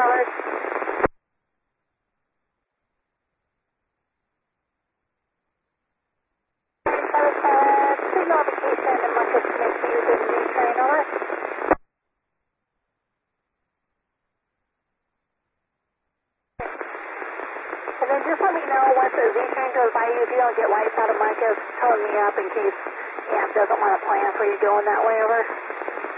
over. Signal indication and Marcus Smith using the train, over. And then just let me know once the Z train goes by you, if you don't get lights out of Marcus, tone me up in case AMP doesn't want to plan for you going that way, over.